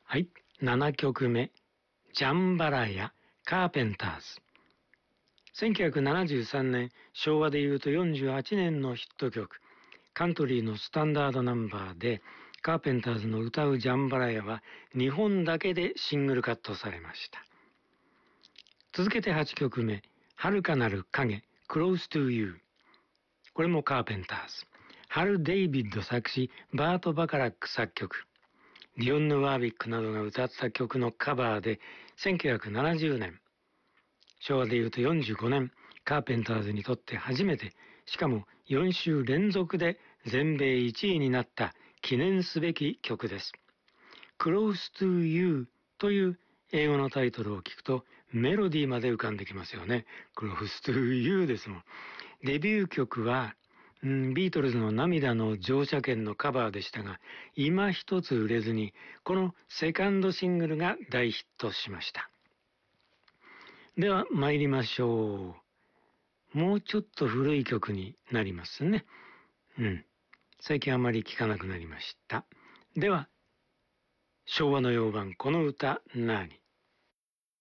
はい、7曲目、ジャンバラヤ、カーペンターズ。1973年、昭和でいうと48年のヒット曲、カントリーのスタンダードナンバーで、カーペンターズの歌うジャンバラヤは日本だけでシングルカットされました。続けて8曲目、遥かなる影、Close to You。これもカーペンターズ。ハル・デイビッド作詞、バート・バカラック作曲。ディオンヌ・ワービックなどが歌った曲のカバーで、1970年、昭和でいうと45年、カーペンターズにとって初めて、しかも4週連続で全米1位になった記念すべき曲です。Close to You という英語のタイトルを聞くとメロディーまで浮かんできますよね。Close to You ですもん。デビュー曲はビートルズの涙の乗車券のカバーでしたが、今一つ売れずに、このセカンドシングルが大ヒットしました。では参りましょう。もうちょっと古い曲になりますね。最近あまり聴かなくなりました。では、昭和の洋版この歌何？